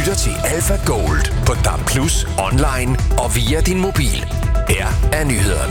lytter til Alpha Gold på DAB+, online og via din mobil. Her er nyhederne.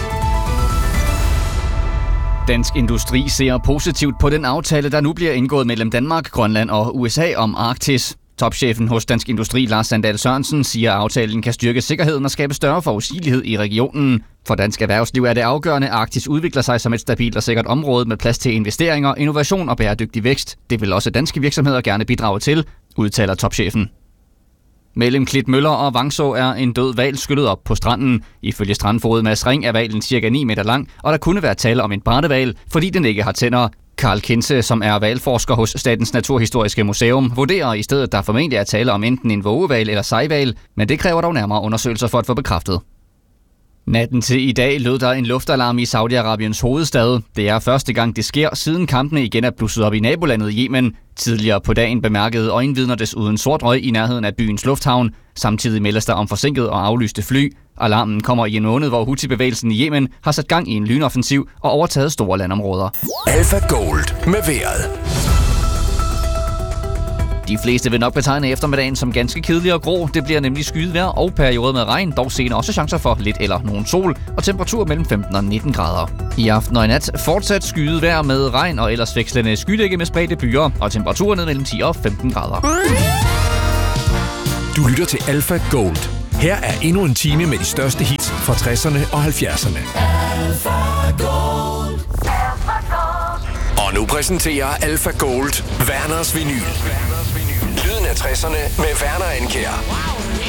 Dansk Industri ser positivt på den aftale, der nu bliver indgået mellem Danmark, Grønland og USA om Arktis. Topchefen hos Dansk Industri, Lars Sandahl Sørensen, siger, at aftalen kan styrke sikkerheden og skabe større forudsigelighed i regionen. For dansk erhvervsliv er det afgørende, at Arktis udvikler sig som et stabilt og sikkert område med plads til investeringer, innovation og bæredygtig vækst. Det vil også danske virksomheder gerne bidrage til, udtaler topchefen. Mellem Klitmøller og Vangså er en død hval skyllet op på stranden. Ifølge strandfoged Mads Ring er hvalen ca. 9 meter lang, og der kunne være tale om en brændehval, fordi den ikke har tænder. Karl Kinse, som er hvalforsker hos Statens Naturhistoriske Museum, vurderer i stedet, at der formentlig er tale om enten en vågehval eller sejhval, men det kræver dog nærmere undersøgelser for at få bekræftet. Natten til i dag lød der en luftalarm i Saudi-Arabiens hovedstad. Det er første gang, det sker, siden kampene igen er blusset op i nabolandet Yemen. Tidligere på dagen bemærkede øjenvidner desuden sort røg i nærheden af byens lufthavn. Samtidig meldes der om forsinket og aflyste fly. Alarmen kommer i en måned, hvor Houthi-bevægelsen i Yemen har sat gang i en lynoffensiv og overtaget store landområder. Alpha Gold med vejret. De fleste vil nok betegne eftermiddagen som ganske kedelig og grå. Det bliver nemlig skyet vejr og perioder med regn, dog senere også chancer for lidt eller nogen sol, og temperatur mellem 15 og 19 grader. I aften og i nat fortsat skyet vejr med regn og ellers vekslende skydække med spredte byer, og temperaturer ned mellem 10 og 15 grader. Du lytter til Alpha Gold. Her er endnu en time med de største hits fra 60'erne og 70'erne. Og nu præsenterer Alpha Gold Werners Vinyl. Lyden af 60'erne med Werner Andkjær.